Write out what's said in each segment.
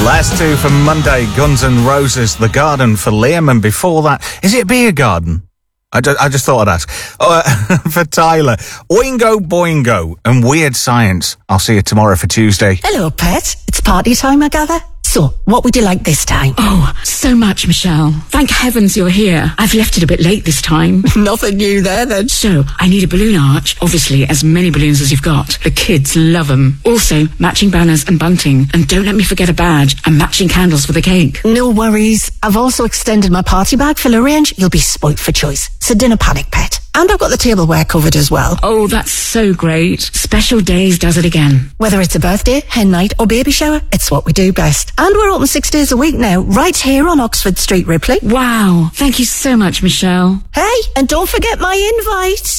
Last two from Monday, Guns N' Roses, The Garden for Liam, and before that, is it Beer Garden? I just thought I'd ask. For Tyler, Oingo Boingo and Weird Science. I'll see you tomorrow for Tuesday. Hello, pet. It's party time, I gather. So, what would you like this time? Oh, so much, Michelle. Thank heavens you're here. I've left it a bit late this time. Nothing new there, then. So, I need a balloon arch. Obviously, as many balloons as you've got. The kids love them. Also, matching banners and bunting. And don't let me forget a badge and matching candles for the cake. No worries. I've also extended my party bag full of range. You'll be spoilt for choice. So, dinner panic, pet. And I've got the tableware covered as well. Oh, that's so great. Special Days does it again. Whether it's a birthday, hen night or baby shower, it's what we do best. And we're open 6 days a week now, right here on Oxford Street, Ripley. Wow. Thank you so much, Michelle. Hey, and don't forget my invite.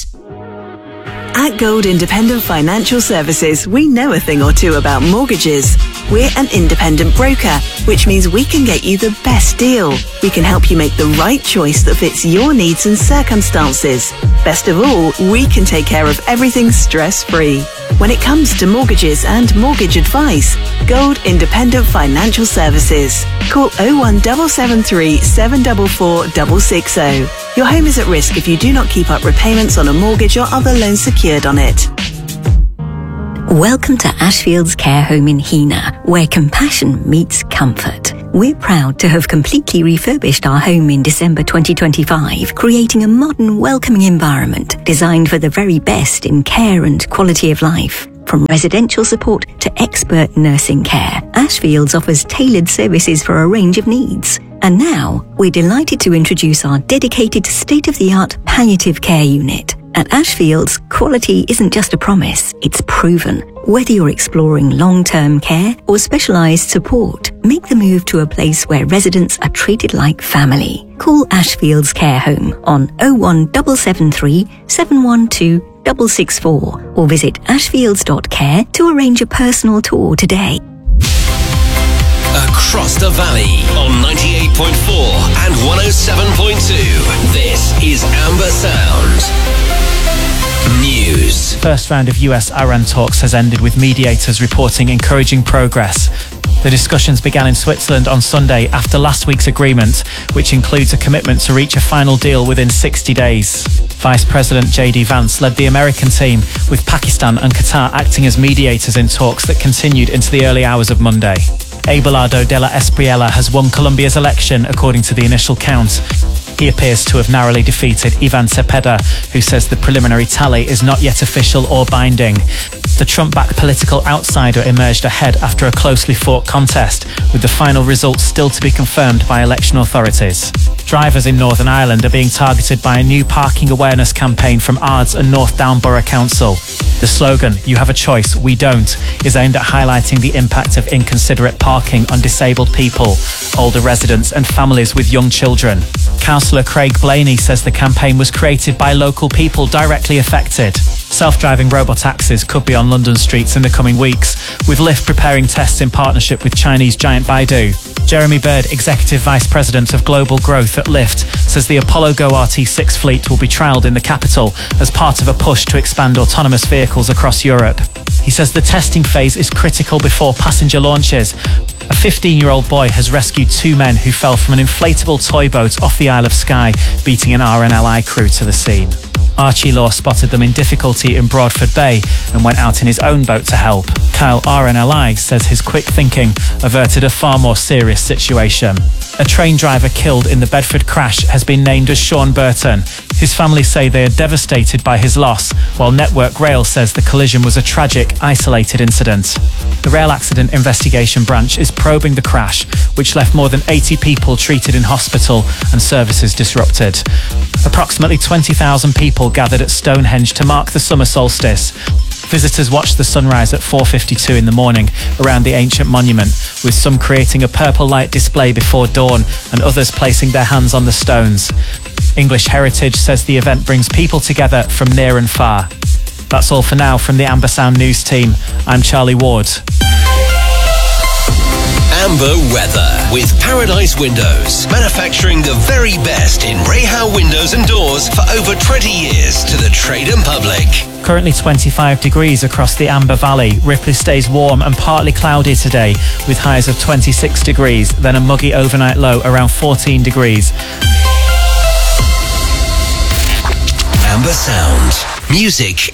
At Gold Independent Financial Services, we know a thing or two about mortgages. We're an independent broker, which means we can get you the best deal. We can help you make the right choice that fits your needs and circumstances. Best of all, we can take care of everything stress-free. When it comes to mortgages and mortgage advice, Gold Independent Financial Services. Call 01773 744 660. Your home is at risk if you do not keep up repayments on a mortgage or other loan secured on it. Welcome to Ashfield's Care Home in Heanor, where compassion meets comfort. We're proud to have completely refurbished our home in December 2025, creating a modern, welcoming environment designed for the very best in care and quality of life. From residential support to expert nursing care, Ashfields offers tailored services for a range of needs. And now, we're delighted to introduce our dedicated state-of-the-art palliative care unit. At Ashfields, quality isn't just a promise, it's proven. Whether you're exploring long-term care or specialised support, make the move to a place where residents are treated like family. Call Ashfields Care Home on 01773 712 664 or visit ashfields.care to arrange a personal tour today. Across the valley on 98.4 and 107.2. This is Amber Sound. News. First round of US-Iran talks has ended with mediators reporting encouraging progress. The discussions began in Switzerland on Sunday after last week's agreement, which includes a commitment to reach a final deal within 60 days. Vice President J.D. Vance led the American team, with Pakistan and Qatar acting as mediators in talks that continued into the early hours of Monday. Abelardo de la Espriella has won Colombia's election according to the initial count. He appears to have narrowly defeated Ivan Cepeda, who says the preliminary tally is not yet official or binding. The Trump-backed political outsider emerged ahead after a closely fought contest, with the final results still to be confirmed by election authorities. Drivers in Northern Ireland are being targeted by a new parking awareness campaign from Ards and North Down Borough Council. The slogan, "You have a choice, we don't," is aimed at highlighting the impact of inconsiderate parking on disabled people, older residents and families with young children. Councillor Craig Blaney says the campaign was created by local people directly affected. Self-driving robotaxis could be on London streets in the coming weeks, with Lyft preparing tests in partnership with Chinese giant Baidu. Jeremy Bird, Executive Vice President of Global Growth at Lyft, says the Apollo Go RT6 fleet will be trialled in the capital as part of a push to expand autonomous vehicles across Europe. He says the testing phase is critical before passenger launches. A 15-year-old boy has rescued 2 men who fell from an inflatable toy boat off the Isle of Skye, beating an RNLI crew to the scene. Archie Law spotted them in difficulty in Broadford Bay and went out in his own boat to help. Kyle RNLI says his quick thinking averted a far more serious situation. A train driver killed in the Bedford crash has been named as Sean Burton. His family say they are devastated by his loss, while Network Rail says the collision was a tragic, isolated incident. The Rail Accident Investigation Branch is probing the crash, which left more than 80 people treated in hospital and services disrupted. Approximately 20,000 people gathered at Stonehenge to mark the summer solstice. Visitors watched the sunrise at 4:52 in the morning around the ancient monument, with some creating a purple light display before dawn and others placing their hands on the stones. English Heritage says the event brings people together from near and far. That's all for now from the Amber Sound News team. I'm Charlie Ward. Amber weather with Paradise Windows, manufacturing the very best in Rehow windows and doors for over 20 years to the trade and public. Currently 25 degrees across the Amber Valley. Ripley stays warm and partly cloudy today with highs of 26 degrees, then a muggy overnight low around 14 degrees. Amber Sound. Music